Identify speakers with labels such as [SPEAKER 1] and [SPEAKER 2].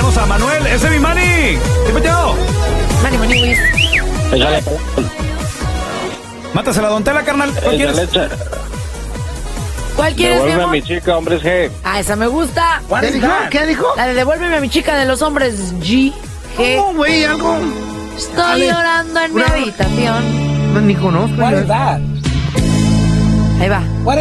[SPEAKER 1] tenemos a Manuel. ¡Ese es mi Manny! ¿Qué peteo?
[SPEAKER 2] Manny, Luis.
[SPEAKER 1] Mátasela, don Tela, carnal. ¿Cuál quieres?
[SPEAKER 2] ¿Cuál quieres, mi
[SPEAKER 3] Devuelve a
[SPEAKER 2] amor?
[SPEAKER 3] mi chica, hombres G.
[SPEAKER 2] Ah, esa me gusta.
[SPEAKER 4] ¿Qué dijo? ¿Qué dijo?
[SPEAKER 2] La de devuélveme a mi chica de los hombres G. G.
[SPEAKER 4] ¿Cómo, güey? Algo.
[SPEAKER 2] Estoy
[SPEAKER 4] Dale.
[SPEAKER 2] llorando en mi habitación.
[SPEAKER 4] Ni conozco.
[SPEAKER 5] What is that?
[SPEAKER 2] Ahí va.